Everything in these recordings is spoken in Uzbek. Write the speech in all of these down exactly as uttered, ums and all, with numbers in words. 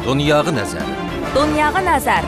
Dunyoga nazar. Dunyoga nazar.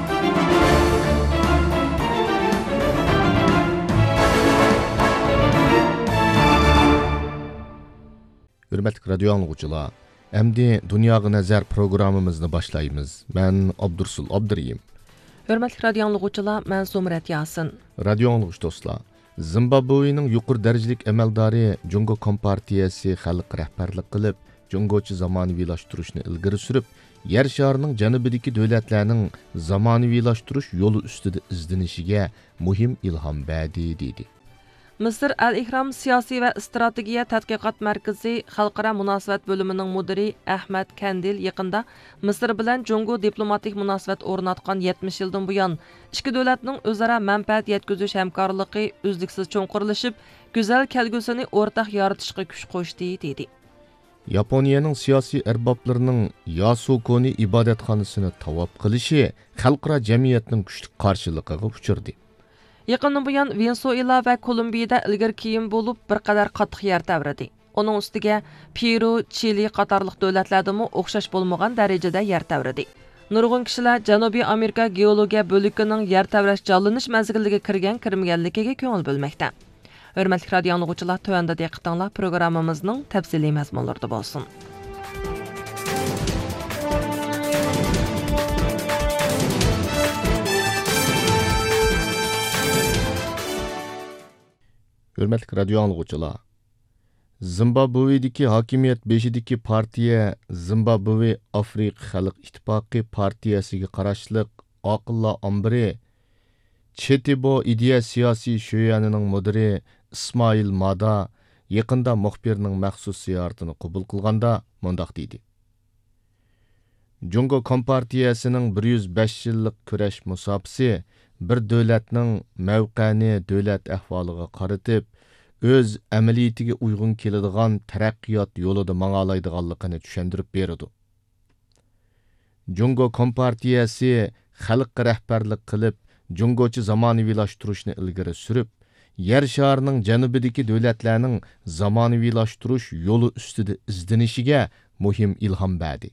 Hürmetli radyo anlıqçılar, əmdi Dunyoga nazar programımızını başlayımız. Ben Abdursul Abdiriyim. Hürmetli radyo anlıqçılar, ben Zumrat Yasin. Radyo anlıqçı dostlar, Zimbabwe'nin yuqur derecalik əməldari Jungo Kompartiyasi xalq rəhbərlik qilib, Jungoçu zamanıvilaştırışını ilgiri sürüp, yer şarının janubidagi dövlətlərinin zamanıvilaştırış yolu üstüde izdenişige muhim ilham berdi dedi. Mısır Al-İhram Siyasi ve Strategiya Tadqiqat Merkezi Xalqara Münasibət bölümünün müdiri Ahmed Kandil yaqında Mısır bilan Jungo diplomatik münasibət ornatqan yetmiş yıldan buyan ikki dövlətning o'zaro manfaat yetkazish hamkorligi uzluksiz cho'nqirilishib, go'zal kelgusini o'rtaq yaratishga kuch qo'shdi dedi. Yaponiyaning siyosiy erboblarının Yasukoni ibodatxonasini tavop qilishi xalqaro jamiyatning kuchli qarshiligiga uchirdi. Yaqindan buyon Venezuela va Kolumbiyada ilgari kiyim bo'lib bir qadar qattiq yer tavradi. Onun ustiga Peru, Chili qatorliq davlatlardami o'xshash bo'lmagan darajada yer tavradi. Nurg'un kishilar Janubiy Amerika geologiya bo'likining yer tavrash jonlanish manziliga kirgan kirmaganligiga ko'ngil bo'lmoqda. Hurmatli radio anglag'uvchilar, tövanda diqqatinglar programmamizning tafsiliy mazmunlarida bo'lsin. Hürmetli radyo anlıqçılar, Zimbabwe'deki hakimiyet beşideki partiya Zimbabwe Afrika Xalq İttifaqı partiyasiga qarashliq Aqilla Ambri, Chetibo ideya siyasi şöyanining müdiri İsmail Mada yaqinda muxbirning maxsus ziyoratini qabul qilganda mundaq deydi. Jungo Kompartiyasining bir yuz besh yillik kurash musofasi bir davlatning mavqani davlat ahvoliga qaratib, o'z amaliyatiga uyg'un keladigan taraqqiyot yo'lida mang'alaydiganligini tushuntirib berdi. Jungo Kompartiyasi xalqqa rahbarlik qilib, Jungochi zamonaviylashtirishni ilgari surib, yer sharining janubidagi davlatlarning zamonaviylashtirish yo'li ustida izdenishiga muhim ilhom berdi.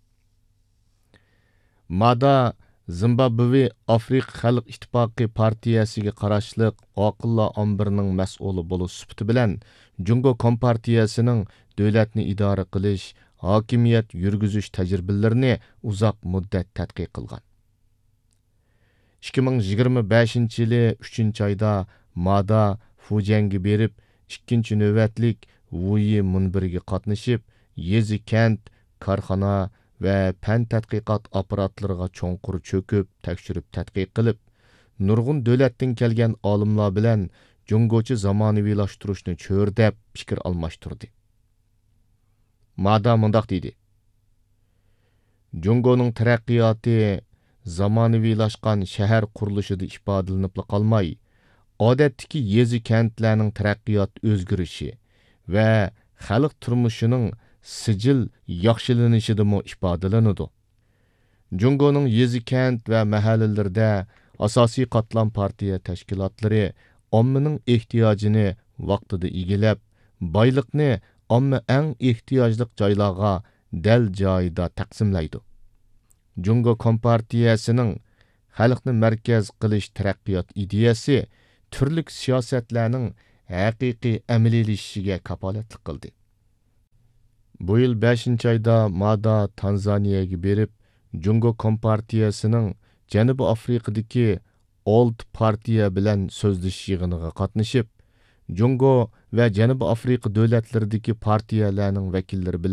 Mada Zimbabwe Afrika Xalq İttifaqı partiyasiga qarashliq Aqilla Ambirning mas'uli bo'lish sifati bilan Jungo Kompartiyasining davlatni idora qilish, hokimiyat yurgizish tajribalarini uzoq muddat tadqiq qilgan. ikki ming yigirma beshinchi yili uchinchi oyda Mada Fujianga berib, ikkinchi navbatlik Wuyi munbiriga qatnashib, yezi kent, korxona ve pen tadqiqot apparatlarına çoğunqur çöküp, tekşürüp tadqiq qilib, nurg'un davlatdan kelgan olimlar bilan Jungochi zamonaviylashtirishni cho'rdab fikr almashtirdi. Mada mundaq deydi. Jungoning taraqqiyoti zamonaviylashgan shahar qurilishida ifodalanib qolmay, odatdagi yezi kentlarning taraqqiyot o'zgarishi va xalq turmushining sicil yaxshilanishidimi ifodalanadi. Jungoning yezi kent va mahallalarda asosiy qatlam partiya tashkilotlari ommaning ehtiyojini vaqtida egilab, boyliqni omma eng ehtiyojli joylarga dal joyida taqsimlaydi. Jungo Kompartiyasining xalqni markaz qilish taraqqiyot ideyasi turli siyosatlarning haqiqiy amaliylashishiga kapolatlik qildi. Bu yıl beshinchi oyda Mada Tanzaniyaga berib, Jungo Kompartiyasining Janubiy Afrikadagi olti partiya bilan so'zlashish yig'iniga qatnashib, Jungo va Janubiy Afrika davlatlaridagi partiyalarning vakillari bilan